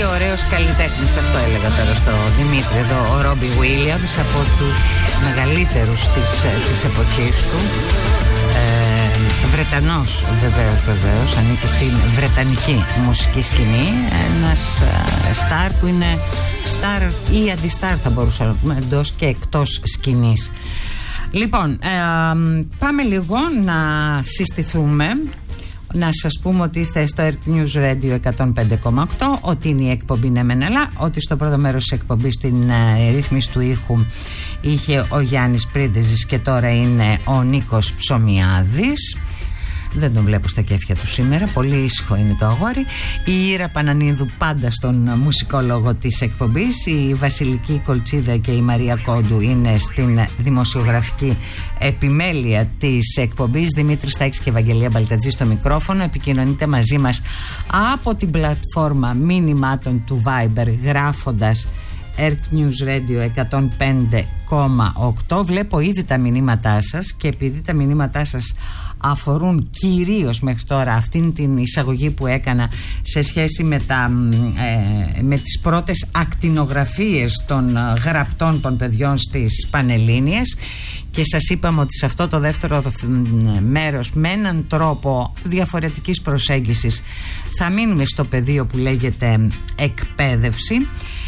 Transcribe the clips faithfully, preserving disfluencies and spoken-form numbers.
ωραίος καλλιτέχνης, αυτό έλεγα τώρα στο Δημήτρη εδώ, ο Ρόμπι Βίλιαμς, από τους μεγαλύτερους της, της εποχής του. ε, Βρετανός βεβαίως, βεβαίως ανήκει στην βρετανική μουσική σκηνή. Ένας στάρ που είναι στάρ ή αντιστάρ, θα μπορούσαμε να πούμε, εντός και εκτός σκηνής. Λοιπόν, ε, πάμε λίγο να συστηθούμε. Να σας πούμε ότι είστε στο Earth News Radio εκατόν πέντε κόμμα οκτώ, ότι είναι η εκπομπή «Ναι μεν αλλά», ότι στο πρώτο μέρος της εκπομπής στην ε, ρύθμιση του ήχου είχε ο Γιάννης Πρίντεζης και τώρα είναι ο Νίκος Ψωμιάδης. Δεν τον βλέπω στα κέφια του σήμερα, πολύ ήσυχο είναι το αγόρι. Η Ήρα Πανανίδου πάντα στον μουσικόλογο της εκπομπής. Η Βασιλική Κολτσίδα και η Μαρία Κόντου είναι στην δημοσιογραφική επιμέλεια της εκπομπής. Δημήτρης Στάκης και Ευαγγελία Μπαλτατζή στο μικρόφωνο. Επικοινωνείτε μαζί μας από την πλατφόρμα μηνυμάτων του Viber γράφοντας Earth News Radio εκατόν πέντε κόμμα οκτώ. Βλέπω ήδη τα μηνύματά σας και επειδή τα μηνύματά σας αφορούν κυρίως μέχρι τώρα αυτήν την εισαγωγή που έκανα σε σχέση με, τα, ε, με τις πρώτες ακτινογραφίες των γραπτών των παιδιών στις Πανελλήνιες, και σας είπαμε ότι σε αυτό το δεύτερο μέρος με έναν τρόπο διαφορετικής προσέγγισης θα μείνουμε στο πεδίο που λέγεται εκπαίδευση.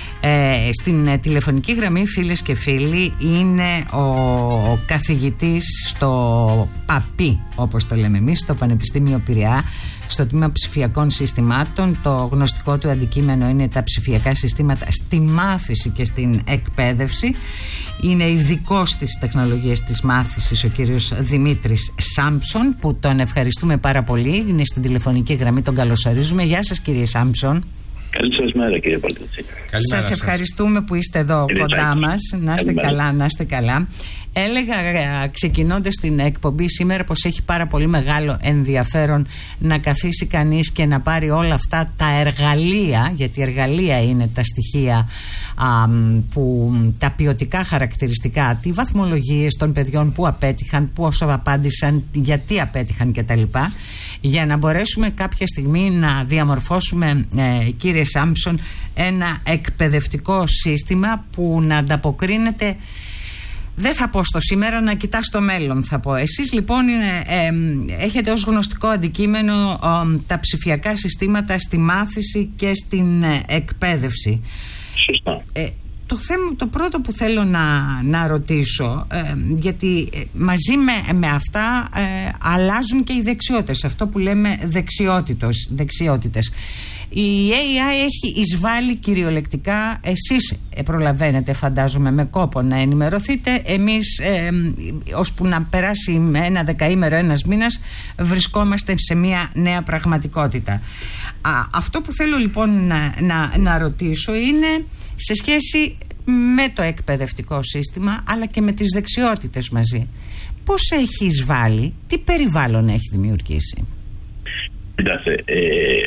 Ε, στην ε, τηλεφωνική γραμμή, φίλες και φίλοι, είναι ο, ο καθηγητής στο ΠΑΠΗ, όπως το λέμε εμείς, στο Πανεπιστήμιο Πειραιά, στο τμήμα ψηφιακών συστημάτων. Το γνωστικό του αντικείμενο είναι τα ψηφιακά συστήματα στη μάθηση και στην εκπαίδευση. Είναι ειδικός στις τεχνολογίες της μάθησης ο κύριος Δημήτρης Σάμψον, που τον ευχαριστούμε πάρα πολύ. Είναι στην τηλεφωνική γραμμή, τον καλωσορίζουμε. Γεια σας, κύριε Σάμψον. Καλή σας μέρα, κύριε Παλτατσί. Σας ευχαριστούμε που είστε εδώ κύριε κοντά Τσάκη. Μας. Να είστε καλά, να είστε καλά. Έλεγα ξεκινώντας την εκπομπή σήμερα πως έχει πάρα πολύ μεγάλο ενδιαφέρον να καθίσει κανείς και να πάρει όλα αυτά τα εργαλεία, γιατί εργαλεία είναι τα στοιχεία, α, που, τα ποιοτικά χαρακτηριστικά, τι βαθμολογίες των παιδιών που απέτυχαν, πόσο απάντησαν, γιατί απέτυχαν κτλ, για να μπορέσουμε κάποια στιγμή να διαμορφώσουμε, ε, κύριε Σάμψον, ένα εκπαιδευτικό σύστημα που να ανταποκρίνεται, δεν θα πω στο σήμερα, να κοιτά στο μέλλον θα πω. Εσείς λοιπόν είναι, ε, έχετε ως γνωστικό αντικείμενο ε, τα ψηφιακά συστήματα στη μάθηση και στην ε, εκπαίδευση. Σωστά. Ε, το, θέμα, το πρώτο που θέλω να, να ρωτήσω, ε, γιατί μαζί με, με αυτά ε, αλλάζουν και οι δεξιότητες, αυτό που λέμε δεξιότητες. δεξιότητες. Η έι άι έχει εισβάλει κυριολεκτικά. Εσείς προλαβαίνετε, φαντάζομαι, με κόπο να ενημερωθείτε. Εμείς, ε, ώσπου να περάσει με ένα δεκαήμερο, ένας μήνας, βρισκόμαστε σε μια νέα πραγματικότητα. Α, αυτό που θέλω λοιπόν να, να, να ρωτήσω είναι σε σχέση με το εκπαιδευτικό σύστημα, αλλά και με τις δεξιότητες μαζί. Πώς έχει εισβάλει, τι περιβάλλον έχει δημιουργήσει? Κοιτάξτε, ε,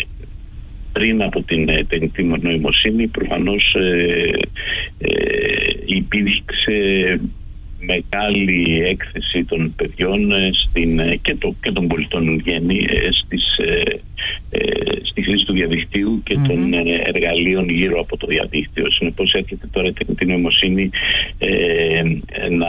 πριν από την τεχνητή νοημοσύνη προφανώς ε, ε, υπήρξε μεγάλη έκθεση των παιδιών στην, και, το, και των πολιτών γέννη στις, ε, ε, στη χρήση του διαδικτύου και mm-hmm. των εργαλείων γύρω από το διαδίκτυο. Συνεπώς έρχεται τώρα η τεχνητή νοημοσύνη ε, να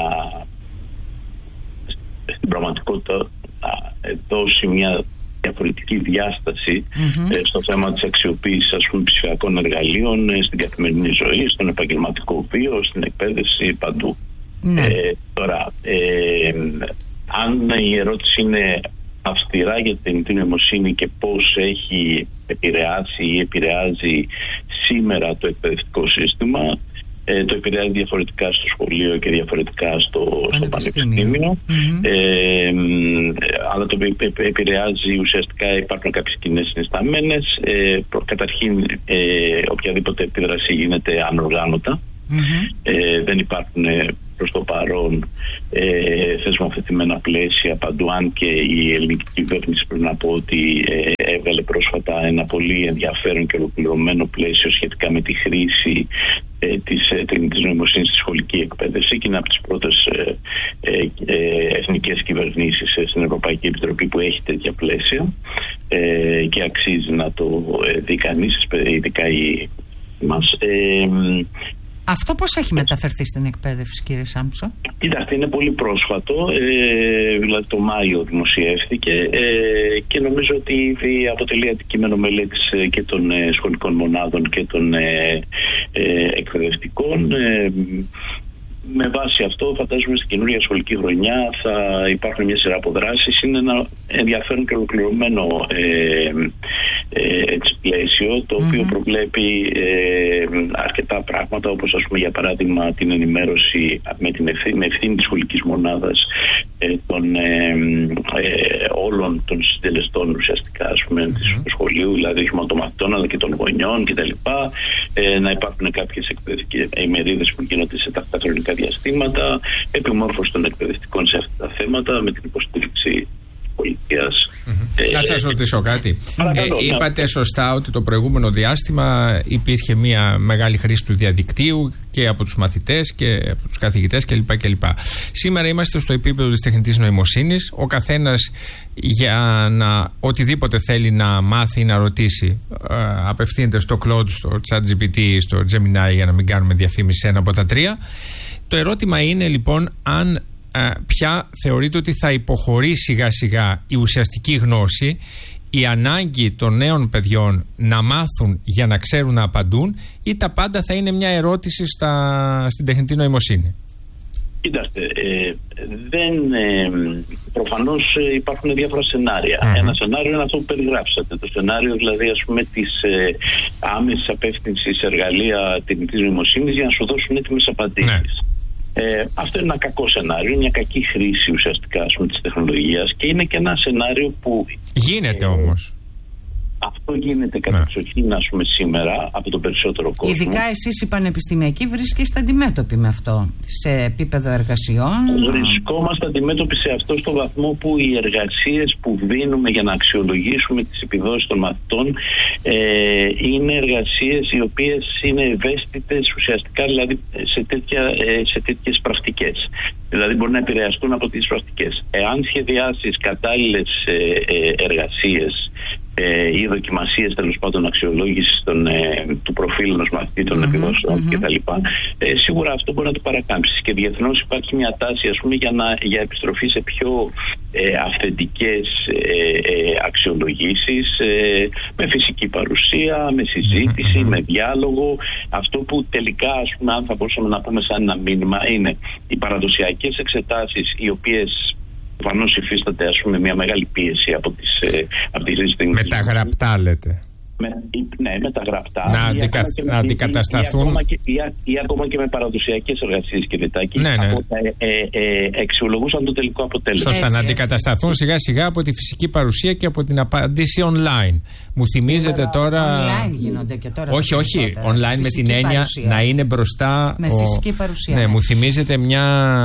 στην πραγματικότητα να δώσει μια διαφορετική διάσταση mm-hmm. ε, στο θέμα της αξιοποίησης, ας πούμε, ψηφιακών εργαλείων ε, στην καθημερινή ζωή, στον επαγγελματικό βίο, στην εκπαίδευση, παντού. Mm-hmm. Ε, τώρα, ε, αν η ερώτηση είναι αυστηρά για την τεχνητή νοημοσύνη και πώς έχει επηρεάσει ή επηρεάζει σήμερα το εκπαιδευτικό σύστημα, Ε, το επηρεάζει διαφορετικά στο σχολείο και διαφορετικά στο, στο πανεπιστήμιο. Mm-hmm. Ε, αλλά το επηρεάζει ουσιαστικά, υπάρχουν κάποιες κοινές συνισταμένες. Ε, καταρχήν, ε, οποιαδήποτε επίδραση γίνεται ανοργάνωτα. Mm-hmm. Ε, δεν υπάρχουν προς το παρόν ε, θεσμοθετημένα πλαίσια παντού, αν και η ελληνική κυβέρνηση, πρέπει να πω ότι ε, έβγαλε πρόσφατα ένα πολύ ενδιαφέρον και ολοκληρωμένο πλαίσιο σχετικά με τη χρήση ε, της τεχνητής νοημοσύνης στη σχολική εκπαίδευση, και είναι από τις πρώτες ε, ε, ε, εθνικές κυβερνήσεις ε, στην Ευρωπαϊκή Επιτροπή που έχει τέτοια πλαίσια ε, και αξίζει να το ε, δει κανείς, ειδικά η μας. Ε, Αυτό πώς έχει μεταφερθεί στην εκπαίδευση, κύριε Σάμψο? Κοιτάξτε, είναι πολύ πρόσφατο, ε, δηλαδή το Μάιο δημοσιεύθηκε ε, και νομίζω ότι ήδη αποτελεί αντικείμενο μελέτης και των ε, σχολικών μονάδων και των ε, ε, εκπαιδευτικών. Ε, με βάση αυτό, φαντάζομαι στην καινούργια σχολική χρονιά θα υπάρχουν μια σειρά από δράσεις. Είναι ένα ενδιαφέρον και ολοκληρωμένο ε, ε, έτσι, πλαίσιο, το οποίο mm-hmm. προβλέπει ε, αρκετά πράγματα, όπως ας πούμε για παράδειγμα την ενημέρωση με, την ευθύνη, με ευθύνη της σχολικής μονάδας ε, των, ε, ε, όλων των συντελεστών ουσιαστικά ας πούμε, mm-hmm. του σχολείου, δηλαδή όχι μόνο των μαθητών αλλά και των γονιών κτλ. Ε, να υπάρχουν κάποιες εκπαιδευτικές ημερίδες που γίνονται σε τακτά χρονικά διαστήματα, επιμόρφωση των εκπαιδευτικών σε αυτά τα θέματα με την υποστήριξη πολιτείας. Mm-hmm. Ε, Να σας ρωτήσω κάτι. Παρακαλώ, ε, είπατε σωστά ότι το προηγούμενο διάστημα υπήρχε μια μεγάλη χρήση του διαδικτύου και από τους μαθητές και από τους καθηγητές κλπ. κλπ. Σήμερα είμαστε στο επίπεδο της τεχνητής νοημοσύνης. Ο καθένας για να οτιδήποτε θέλει να μάθει ή να ρωτήσει ε, απευθύνεται στο Claude, στο ChatGPT, στο Gemini, για να μην κάνουμε διαφήμιση ένα από τα τρία. Το ερώτημα είναι λοιπόν αν πια θεωρείται ότι θα υποχωρεί σιγά σιγά η ουσιαστική γνώση, η ανάγκη των νέων παιδιών να μάθουν για να ξέρουν να απαντούν, ή τα πάντα θα είναι μια ερώτηση στα, στην τεχνητή νοημοσύνη. Κοιτάξτε, ε, δεν, ε, προφανώς ε, υπάρχουν διάφορα σενάρια. Mm-hmm. Ένα σενάριο είναι αυτό που περιγράψατε. Το σενάριο δηλαδή ας πούμε της ε, άμεσης απεύθυνσης σε εργαλεία τεχνητής νοημοσύνης για να σου δώσουν έτοιμες απαντήσεις. Mm-hmm. Ε, αυτό είναι ένα κακό σενάριο, μια κακή χρήση ουσιαστικά ας πούμε, της τεχνολογίας, και είναι και ένα σενάριο που γίνεται ε, όμως. Αυτό γίνεται κατεξοχήν ας πούμε σήμερα από τον περισσότερο κόσμο. Ειδικά εσείς οι πανεπιστημιακοί βρίσκεστε αντιμέτωποι με αυτό σε επίπεδο εργασιών. Βρισκόμαστε αντιμέτωποι σε αυτό στο βαθμό που οι εργασίες που δίνουμε για να αξιολογήσουμε τις επιδόσεις των μαθητών ε, είναι εργασίες οι οποίες είναι ευαίσθητες ουσιαστικά δηλαδή σε, τέτοια, ε, σε τέτοιες πρακτικές. Δηλαδή μπορεί να επηρεαστούν από τις πρακτικές. Εάν σχεδιάσεις κατάλληλες ε, ε, εργασίες ε, ή δοκιμασίες τέλος πάντων αξιολόγησης των, ε, του προφίλ ενός μαθητή, των mm-hmm, επιδόσεων mm-hmm. κτλ. Ε, σίγουρα αυτό μπορεί να το παρακάμψεις. Και διεθνώς υπάρχει μια τάση ας πούμε, για, να, για επιστροφή σε πιο ε, αυθεντικές ε, ε, αξιολογήσεις ε, με φυσική παρουσία, με συζήτηση, mm-hmm. με διάλογο. Αυτό που τελικά ας πούμε, αν θα μπορούσαμε να πούμε σαν ένα μήνυμα είναι οι παραδοσιακές εξετάσεις οι οποίες προφανώς υφίσταται ας πούμε μια μεγάλη πίεση από τις ε, από τις με τα γραπτά λέτε. Με, ναι, με τα γραπτά. Να, αντικα, να αντικατασταθούν. Ή, ή, ακόμα και, ή, ή ακόμα και με παραδοσιακές εργασίες και διτάκι. Ναι, ναι. Από, ε, ε, ε, εξιολογούσαν το τελικό αποτέλεσμα. Σωστά, να αντικατασταθούν έτσι. Σιγά σιγά από τη φυσική παρουσία και από την απάντηση online. Μου θυμίζετε τώρα. Online γίνονται και τώρα. Όχι, όχι. Online με την έννοια παρουσία. Να είναι μπροστά. Με ο... φυσική παρουσία. Ναι, ναι, μου θυμίζετε μια.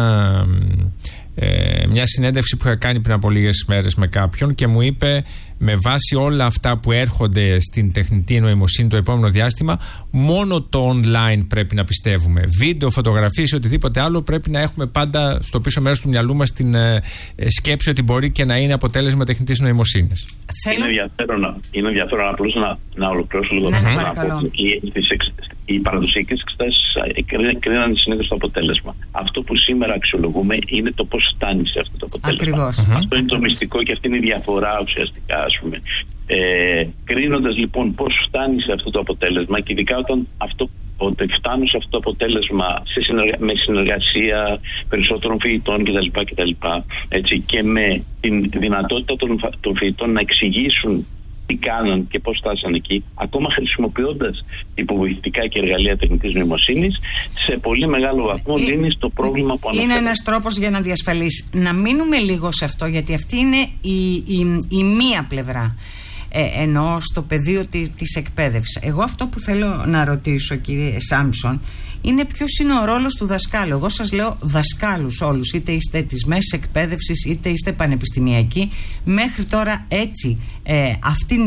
Ε, μια συνέντευξη που είχα κάνει πριν από λίγες μέρες με κάποιον και μου είπε με βάση όλα αυτά που έρχονται στην τεχνητή νοημοσύνη το επόμενο διάστημα, μόνο το online πρέπει να πιστεύουμε. Βίντεο, φωτογραφίες, οτιδήποτε άλλο πρέπει να έχουμε πάντα στο πίσω μέρος του μυαλού μας την ε, σκέψη ότι μπορεί και να είναι αποτέλεσμα τεχνητής νοημοσύνης. Είναι ενδιαφέρον, είναι ενδιαφέρον απλώς να, να ολοκληρώσω λίγο ναι, το θέμα. Οι παραδοσιακές εξετάσεις κρίνανε συνήθως το αποτέλεσμα. Αυτό που σήμερα αξιολογούμε είναι το πώς φτάνει σε αυτό το αποτέλεσμα. Ακριβώς. Αυτό mm-hmm. είναι το μυστικό και αυτή είναι η διαφορά ουσιαστικά, ας πούμε. Ε, κρίνοντας λοιπόν πώς φτάνει σε αυτό το αποτέλεσμα και ειδικά όταν αυτό ότι φτάνουν σε αυτό το αποτέλεσμα σε συνεργα... με συνεργασία περισσότερων φοιτητών κτλ. κτλ έτσι, και με την δυνατότητα των, των φοιτητών να εξηγήσουν τι κάναν και πώς φτάσαν εκεί, ακόμα χρησιμοποιώντας υποβοηθητικά και εργαλεία τεχνητής νοημοσύνης, σε πολύ μεγάλο βαθμό λύνει το πρόβλημα που αναφέρεται. Είναι ένας τρόπος για να διασφαλίσει. Να μείνουμε λίγο σε αυτό, γιατί αυτή είναι η, η, η μία πλευρά. Ε, ενώ στο πεδίο της, της εκπαίδευσης. Εγώ αυτό που θέλω να ρωτήσω, κύριε Σάμψον, είναι ποιος είναι ο ρόλος του δασκάλου. Εγώ σας λέω δασκάλους όλους, είτε είστε της μέσης εκπαίδευσης είτε είστε πανεπιστημιακοί. Μέχρι τώρα έτσι ε, αυτήν